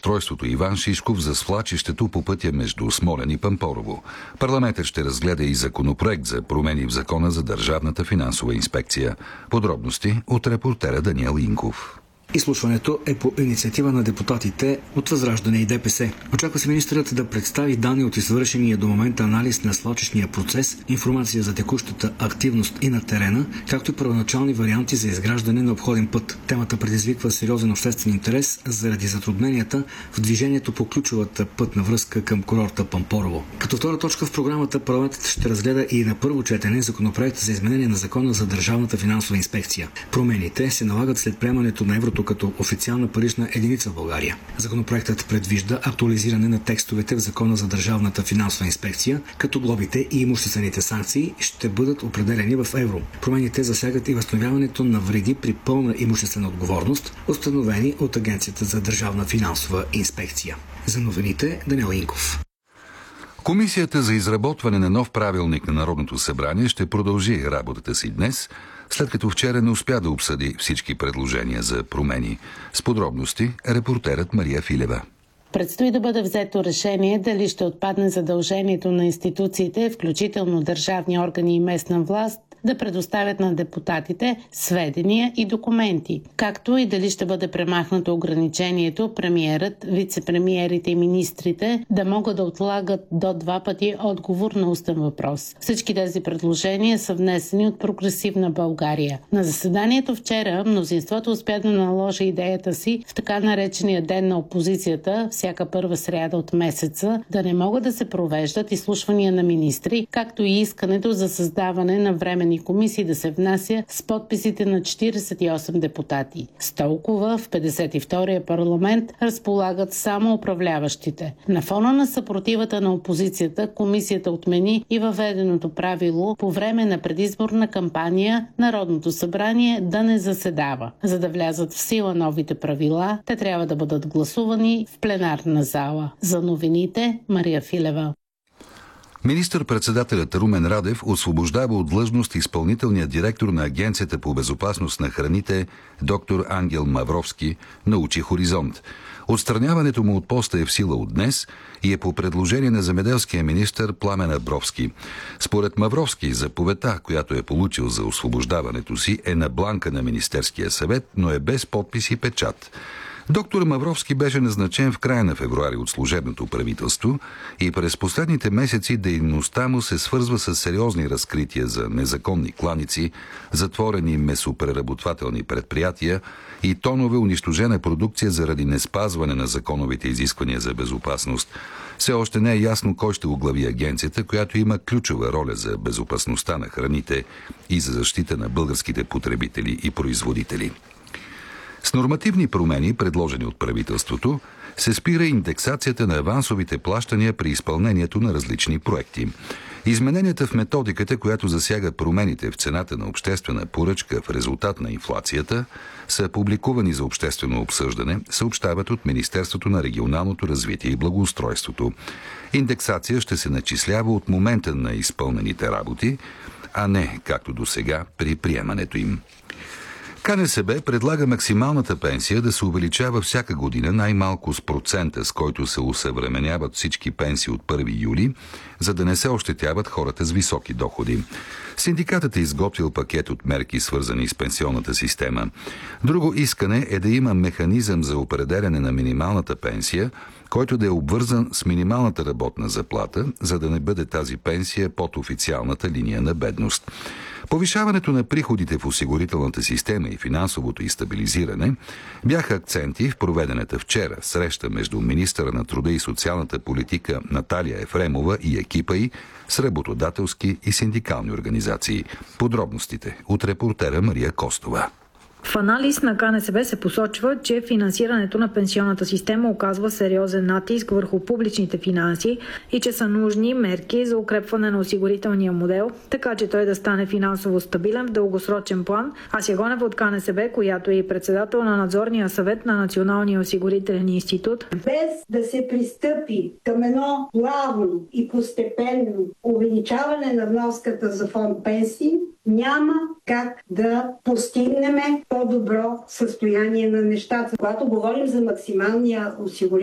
благоустройството Иван Шишков за свлачището по пътя между Смолян и Пампорово. Парламентът ще разгледа и законопроект за промени в Закона за държавната финансова инспекция. Подробности от репортера Даниел Инков. Изслушването е по инициатива на депутатите от Възраждане и ДПС. Очаква се министърът да представи данни от извършения до момента анализ на свлачищния процес, информация за текущата активност и на терена, както и първоначални варианти за изграждане на обходен път. Темата предизвиква сериозен обществен интерес заради затрудненията в движението по ключовата пътна връзка към курорта Пампорово. Като втора точка в програмата, парламентът ще разгледа и на първо четене законопроект за изменение на Закона за държавната финансова инспекция. Промените се налагат след приемането на еврото като официална парична единица в България. Законопроектът предвижда актуализиране на текстовете в Закона за държавната финансова инспекция, като глобите и имуществените санкции ще бъдат определени в евро. Промените засягат и възстановяването на вреди при пълна имуществена отговорност, установени от Агенцията за държавна финансова инспекция. За новините Даниел Инков. Комисията за изработване на нов правилник на Народното събрание ще продължи работата си днес, след като вчера не успя да обсъди всички предложения за промени. С подробности репортерът Мария Филева. Предстои да бъде взето решение дали ще отпадне задължението на институциите, включително държавни органи и местна власт, да предоставят на депутатите сведения и документи, както и дали ще бъде премахнато ограничението премиерът, вице-премиерите и министрите да могат да отлагат до 2 пъти отговор на устен въпрос. Всички тези предложения са внесени от Прогресивна България. На заседанието вчера мнозинството успя да наложи идеята си в така наречения ден на опозицията, всяка първа сряда от месеца, да не могат да се провеждат изслушвания на министри, както и искането за създаване на временни комисии да се внася с подписите на 48 депутати. С толкова в 52-я парламент разполагат само управляващите. На фона на съпротивата на опозицията, комисията отмени и въведеното правило по време на предизборна кампания Народното събрание да не заседава. За да влязат в сила новите правила, те трябва да бъдат гласувани в пленарна зала. За новините Мария Филева. Министър-председателят Румен Радев освобождава от длъжност изпълнителния директор на Агенцията по безопасност на храните доктор Ангел Мавровски, научи Хоризонт. Отстраняването му от поста е в сила от днес и е по предложение на земеделския министър Пламен Абровски. Според Мавровски, заповедта, която е получил за освобождаването си, е на бланка на Министерския съвет, но е без подпис и печат. Доктор Мавровски беше назначен в края на февруари от служебното правителство и през последните месеци дейността му се свързва с сериозни разкрития за незаконни кланици, затворени месопреработвателни предприятия и тонове унищожена продукция заради неспазване на законовите изисквания за безопасност. Все още не е ясно кой ще оглави агенцията, която има ключова роля за безопасността на храните и за защита на българските потребители и производители. С нормативни промени, предложени от правителството, се спира индексацията на авансовите плащания при изпълнението на различни проекти. Измененията в методиката, която засяга промените в цената на обществена поръчка в резултат на инфлацията, са публикувани за обществено обсъждане, съобщават от Министерството на регионалното развитие и благоустройството. Индексация ще се начислява от момента на изпълнените работи, а не, както досега, при приемането им. КНСБ предлага максималната пенсия да се увеличава всяка година най-малко с процента, с който се усъвременяват всички пенсии от 1 юли, за да не се ощетяват хората с високи доходи. Синдикатът е изготвил пакет от мерки, свързани с пенсионната система. Друго искане е да има механизъм за определяне на минималната пенсия, който да е обвързан с минималната работна заплата, за да не бъде тази пенсия под официалната линия на бедност. Повишаването на приходите в осигурителната система и финансовото й стабилизиране бяха акценти в проведената вчера среща между министъра на труда и социалната политика Наталия Ефремова и екипа й с работодателски и синдикални организации. Подробностите от репортера Мария Костова. В анализ на КНСБ се посочва, че финансирането на пенсионната система оказва сериозен натиск върху публичните финанси и че са нужни мерки за укрепване на осигурителния модел, така че той да стане финансово стабилен в дългосрочен план. Ася Гонева от КНСБ, която е и председател на надзорния съвет на Националния осигурителен институт. Без да се пристъпи към едно плавно и постепенно увеличаване на вноската за фонд пенсии, няма как да постигнем по-добро състояние на нещата. Когато говорим за максималния осигурителен